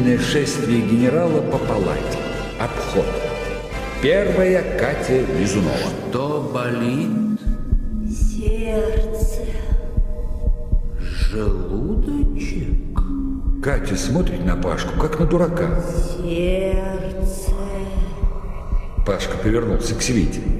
длительное шествие генерала по палате. Обход. Первая Катя Лизунова. Что болит? Сердце. Желудочек? Катя смотрит на Пашку, как на дурака. Сердце. Пашка повернулся к Свете.